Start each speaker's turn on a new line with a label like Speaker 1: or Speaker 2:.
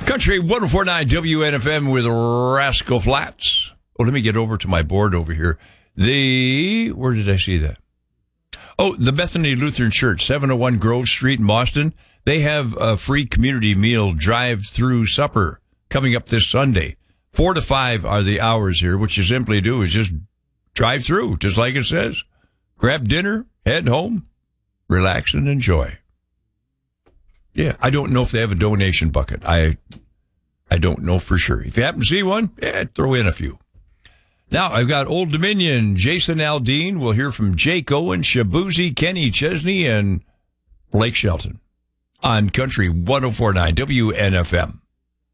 Speaker 1: Country 104.9 WNFM with Rascal Flatts. Oh, let me get over to my board over here. Where did I see that? Oh, the Bethany Lutheran Church, 701 Grove Street in Boston. They have a free community meal drive-through supper coming up this Sunday. 4 to 5 are the hours here. What you simply do is just drive through, just like it says. Grab dinner, head home, relax and enjoy. Yeah, I don't know if they have a donation bucket. I don't know for sure. If you happen to see one, throw in a few. Now, I've got Old Dominion, Jason Aldean. We'll hear from Jake Owen, Shabuzi, Kenny Chesney, and Blake Shelton on Country 104.9 WNFM.